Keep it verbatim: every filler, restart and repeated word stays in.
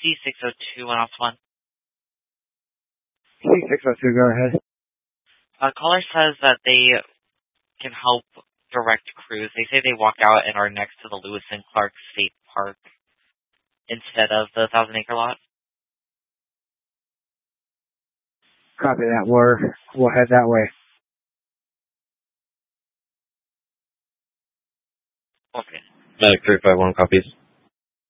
C six oh two on off one. C six oh two, go ahead. Uh, caller says that they can help direct crews. They say they walk out and are next to the Lewis and Clark State Park instead of the Thousand Acre Lot. Copy that. We're, we'll head that way. Okay. Medic three five one copies.